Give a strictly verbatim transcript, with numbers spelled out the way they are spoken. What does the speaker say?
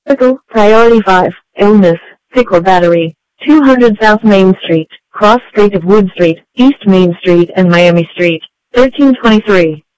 Pickle, Priority five, Illness, Pickle Battery, two hundred South Main Street, Cross Street of Wood Street, East Main Street and Miami Street, thirteen twenty-three.